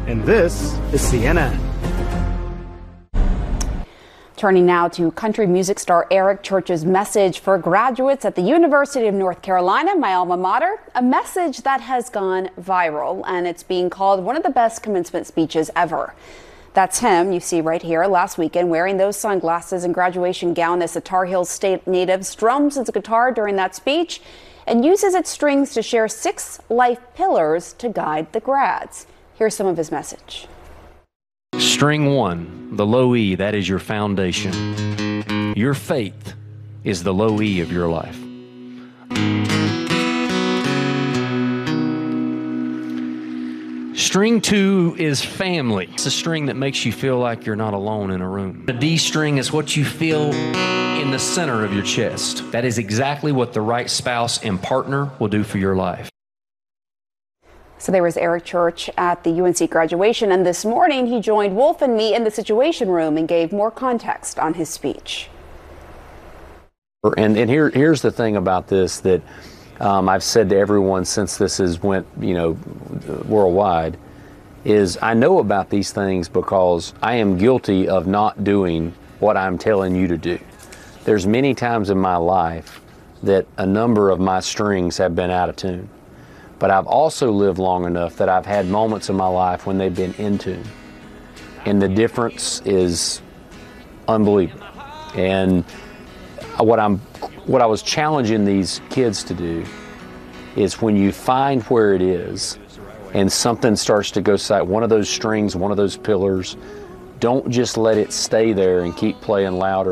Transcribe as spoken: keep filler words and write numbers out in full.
and this is C N N. Turning now to country music star Eric Church's message for graduates at the University of North Carolina, my alma mater, a message that has gone viral, and it's being called one of the best commencement speeches ever. That's him, you see right here, last weekend, wearing those sunglasses and graduation gown as the Tar Heels State native strums his guitar during that speech and uses its strings to share six life pillars to guide the grads. Here's some of his message. String one, the low E, that is your foundation. Your faith is the low E of your life. String two is family. It's a string that makes you feel like you're not alone in a room. The D string is what you feel in the center of your chest. That is exactly what the right spouse and partner will do for your life. So there was Eric Church at the U N C graduation, and this morning he joined Wolf and me in the Situation Room and gave more context on his speech. And, and here, here's the thing about this that um, I've said to everyone since this has went, you know, worldwide, is I know about these things because I am guilty of not doing what I'm telling you to do. There's many times in my life that a number of my strings have been out of tune. But I've also lived long enough that I've had moments in my life when they've been in tune. And the difference is unbelievable. And what I'm, what I was challenging these kids to do is when you find where it is and something starts to go side, one of those strings, one of those pillars, don't just let it stay there and keep playing louder.